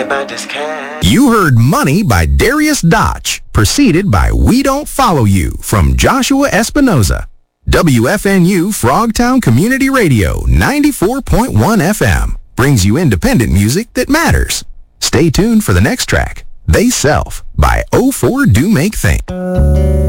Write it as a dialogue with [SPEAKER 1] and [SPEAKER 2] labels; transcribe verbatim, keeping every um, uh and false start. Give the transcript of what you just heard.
[SPEAKER 1] about this cash.
[SPEAKER 2] You heard Money by Darius Dotch, preceded by We Don't Follow You from Joshua Espinoza. W F N U Frogtown Community Radio ninety-four point one F M brings you independent music that matters. Stay tuned for the next track, They Self by oh four Do Make Think.